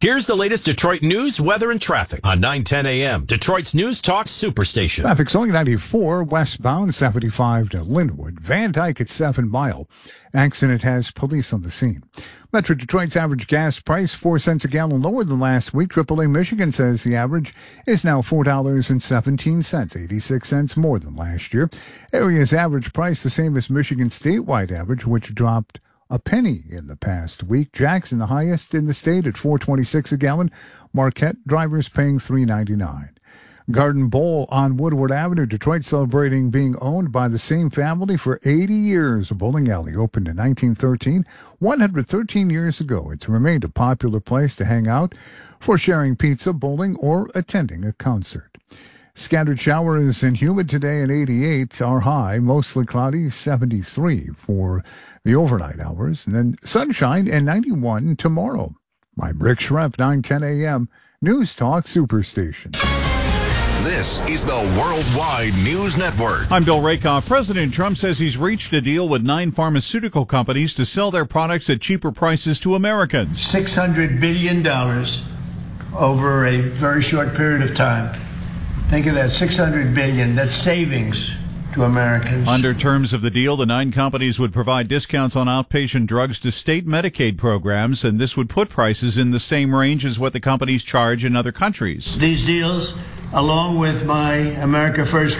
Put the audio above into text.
Here's the latest Detroit news, weather, and traffic on 9:10 a.m. Detroit's News Talk Superstation. Traffic's only 94 westbound, 75 to Linwood. Van Dyke at 7 Mile. Accident has police on the scene. Metro Detroit's average gas price 4 cents a gallon lower than last week. AAA Michigan says the average is now $4.17, 86 cents more than last year. Area's average price the same as Michigan's statewide average, which dropped a penny in the past week. Jackson, the highest in the state at $4.26 a gallon. Marquette drivers paying $3.99. Garden Bowl on Woodward Avenue, Detroit, celebrating being owned by the same family for 80 years. A bowling alley opened in 1913, 113 years ago. It's remained a popular place to hang out for sharing pizza, bowling, or attending a concert. Scattered showers and humid today and 88 are high, mostly cloudy, 73 for the overnight hours, and then sunshine and 91 tomorrow. I'm Rick Schrepp, 9:10 a.m. News Talk Superstation. This is the Worldwide News Network. I'm Bill Rakoff. President Trump says he's reached a deal with 9 pharmaceutical companies to sell their products at cheaper prices to Americans. $600 billion over a very short period of time. Think of that, $600 billion. That's savings to Americans. Under terms of the deal, the 9 companies would provide discounts on outpatient drugs to state Medicaid programs, and this would put prices in the same range as what the companies charge in other countries. These deals, along with my America First